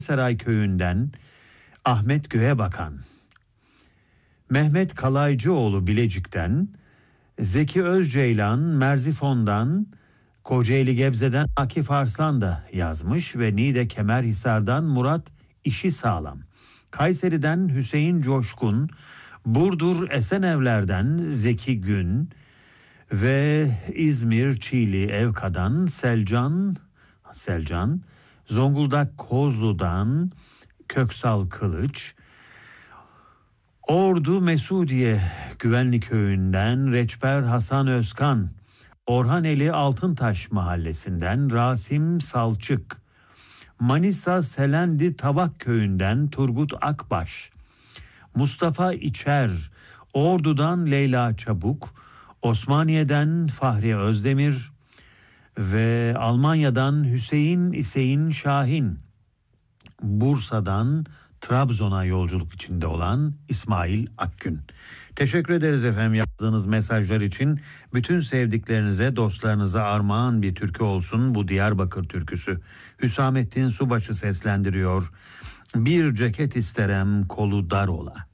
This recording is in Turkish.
Saray köyünden Ahmet Göğebakan, Mehmet Kalaycıoğlu Bilecik'ten, Zeki Özceylan Merzifon'dan, Kocaeli Gebze'den Akif Arslan da yazmış ve Niğde Kemerhisar'dan Murat İşi Sağlam, Kayseri'den Hüseyin Coşkun, Burdur Esenevler'den Zeki Gün ve İzmir Çiğli Evka'dan Selcan, Zonguldak Kozlu'dan Köksal Kılıç, Ordu Mesudiye Güvenli Köyü'nden Reçber Hasan Özkan, Orhaneli Altıntaş Mahallesi'nden Rasim Salçık, Manisa Selendi Tabak Köyü'nden Turgut Akbaş, Mustafa İçer, Ordu'dan Leyla Çabuk, Osmaniye'den Fahri Özdemir ve Almanya'dan Hüseyin Şahin, Bursa'dan Trabzon'a yolculuk içinde olan İsmail Akgün. Teşekkür ederiz efendim yazdığınız mesajlar için. Bütün sevdiklerinize, dostlarınıza armağan bir türkü olsun bu Diyarbakır türküsü. Hüsamettin Subaşı seslendiriyor. Bir ceket isterem kolu dar ola.